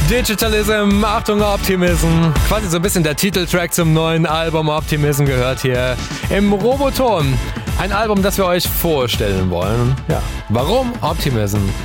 Digitalism, Achtung Optimism. Quasi so ein bisschen der Titeltrack zum neuen Album Optimism gehört hier im Roboton. Ein Album, das wir euch vorstellen wollen. Ja. Warum Optimism?